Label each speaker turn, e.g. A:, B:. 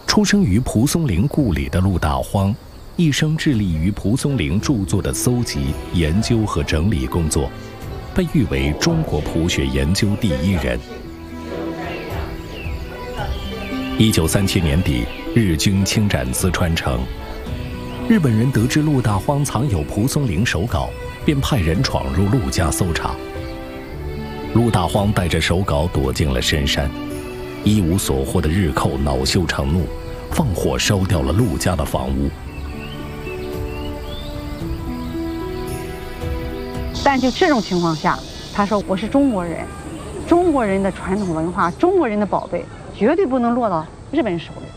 A: 出生于蒲松龄故里的陆大荒，一生致力于蒲松龄著作的搜集、研究和整理工作，被誉为中国蒲学研究第一人。1937年底，日军侵占淄川城，日本人得知陆大荒藏有蒲松龄手稿，便派人闯入陆家搜查。陆大荒带着手稿躲进了深山，一无所获的日寇恼羞成怒，放火烧掉了陆家的房屋。
B: 但就这种情况下，他说我是中国人的传统文化，中国人的宝贝绝对不能落到日本人手里。